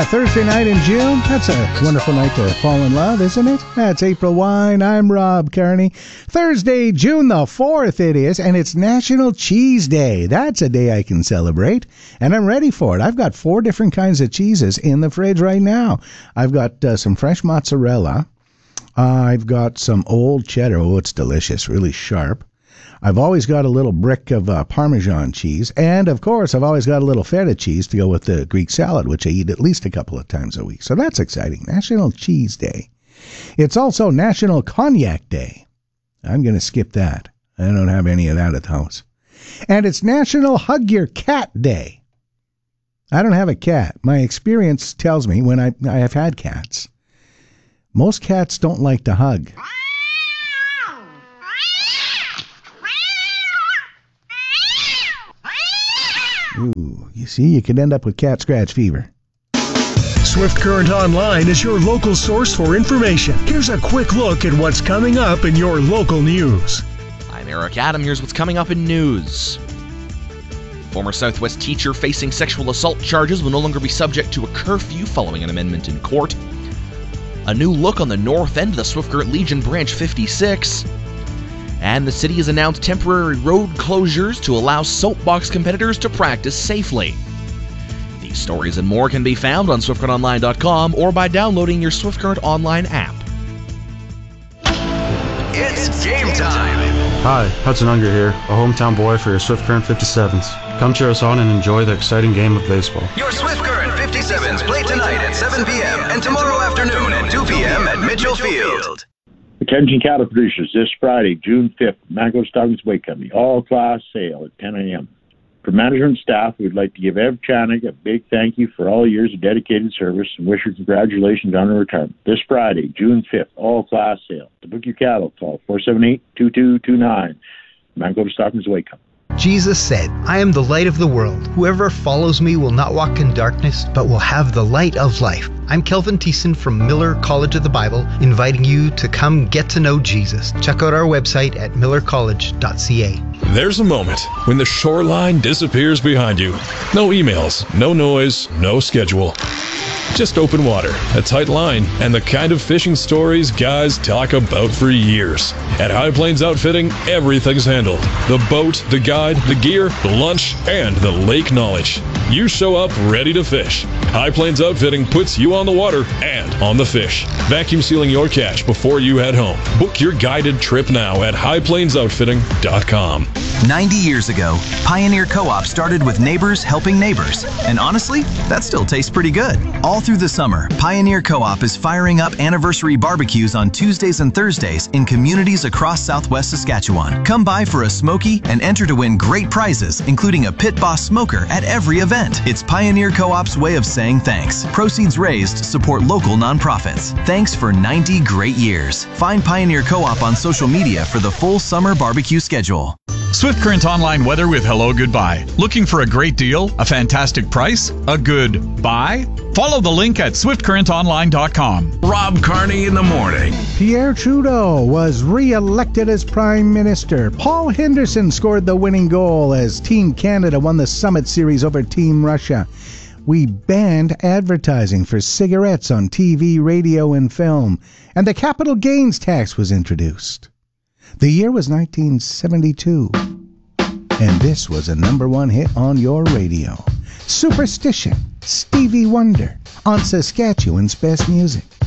Thursday night in June. That's a wonderful night to fall in love, isn't it? That's April Wine. I'm Rob Carney. Thursday, June the 4th it is, and it's National Cheese Day. That's a day I can celebrate, and I'm ready for it. I've got 4 different kinds of cheeses in the fridge right now. I've got some fresh mozzarella. I've got some old cheddar. Oh, it's delicious, really sharp. I've always got a little brick of Parmesan cheese. And, of course, I've always got a little feta cheese to go with the Greek salad, which I eat at least a couple of times a week. So that's exciting. National Cheese Day. It's also National Cognac Day. I'm going to skip that. I don't have any of that at the house. And it's National Hug Your Cat Day. I don't have a cat. My experience tells me when I have had cats, most cats don't like to hug. Ooh, you see, you could end up with cat scratch fever. Swift Current Online is your local source for information. Here's a quick look at what's coming up in your local news. I'm Eric Adam. Here's what's coming up in news. Former Southwest teacher facing sexual assault charges will no longer be subject to a curfew following an amendment in court. A new look on the north end of the Swift Current Legion Branch 56. And the city has announced temporary road closures to allow soapbox competitors to practice safely. These stories and more can be found on SwiftCurrentOnline.com or by downloading your Swift Current Online app. It's game time! Hi, Hudson Unger here, a hometown boy for your Swift Current 57s. Come cheer us on and enjoy the exciting game of baseball. Your Swift Current 57s play tonight at 7 p.m. and tomorrow afternoon at 2 p.m. at Mitchell Field. Attention cattle producers, this Friday, June 5th, Mango Stockings Weight Company, all-class sale at 10 a.m. For management and staff, we'd like to give Ev Chanik a big thank you for all years of dedicated service and wish her congratulations on her retirement. This Friday, June 5th, all-class sale. To book your cattle, call 478-2229. Mango Stockings Weight Company. Jesus said, I am the light of the world. Whoever follows me will not walk in darkness, but will have the light of life. I'm Kelvin Thiessen from Miller College of the Bible, inviting you to come get to know Jesus. Check out our website at millercollege.ca. There's a moment when the shoreline disappears behind you. No emails, no noise, no schedule. Just open water, a tight line, and the kind of fishing stories guys talk about for years. At High Plains Outfitting, everything's handled. The boat, the guide, the gear, the lunch, and the lake knowledge. You show up ready to fish. High Plains Outfitting puts you on the water and on the fish. Vacuum sealing your catch before you head home. Book your guided trip now at highplainsoutfitting.com. 90 years ago, Pioneer Co-op started with neighbors helping neighbors. And honestly, that still tastes pretty good. All through the summer, Pioneer Co-op is firing up anniversary barbecues on Tuesdays and Thursdays in communities across Southwest Saskatchewan. Come by for a smoky and enter to win great prizes, including a Pit Boss smoker at every event. It's Pioneer Co-op's way of saying thanks. Proceeds raised support local nonprofits. Thanks for 90 great years. Find Pioneer Co-op on social media for the full summer barbecue schedule. Swift Current Online weather with Hello Goodbye. Looking for a great deal, a fantastic price, a good buy? Follow the link at SwiftCurrentOnline.com. Rob Carney in the morning. Pierre Trudeau was re-elected as Prime Minister. Paul Henderson scored the winning goal as Team Canada won the Summit Series over Team Russia. We banned advertising for cigarettes on TV, radio, and film. And the capital gains tax was introduced. The year was 1972, and this was a #1 hit on your radio. Superstition, Stevie Wonder, on Saskatchewan's Best Music.